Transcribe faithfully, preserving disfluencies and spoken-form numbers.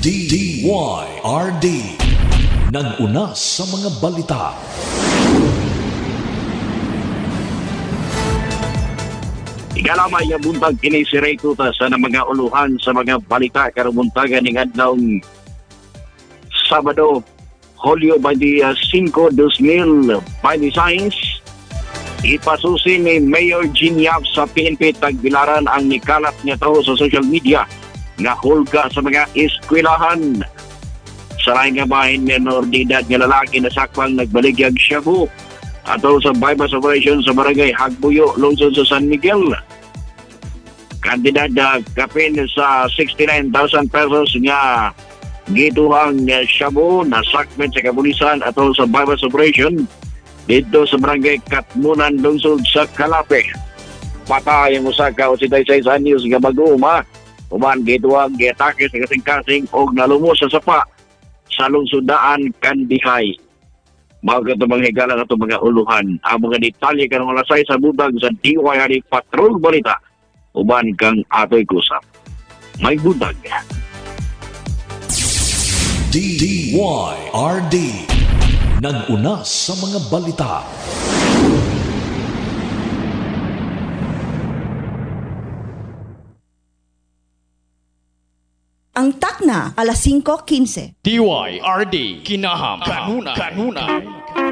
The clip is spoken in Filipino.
D Y R D nag-una sa mga balita. Ikalamay nga buntag kini si Ray Tuta sa mga uluhan sa mga balita karubuntagan ng adlawng Sabado, Hulyo twenty-five, twenty twenty-six. Ipasusi ni Mayor Gene Yap sa P N P Tagbilaran ang nikalat niya to sa social media nga hulga sa mga eskwelahan. Saray nga bahin menor de edad nga lalaki na sakwang nagbaligyag Shabu ato sa bypass operation sa barangay Hagbuyo, lungsod sa San Miguel. Kantidad na kapin sa sixty-nine thousand pesos nga gituhang Shabu na sakmet sa kapulisan ato sa bypass operation dito sa barangay Katmunan, lungsod sa Calape. Patay ang usa ka eighty-six anyos nga mag-uuma uman gituhang giatake sa kasing-kasing og nalumos sa sapa sa lungsodaan Kandihay. Mga katubang higala na itong mga uluhan. Ang mga detalye ka ng alasay sa budag sa D Y R D Patrol Balita. Uban kang ato'y kusap. May budag. D Y R D nag-una sa mga balita. Ang takna, alas singko quince. D Y R D Kinaham Kanuna Kanuna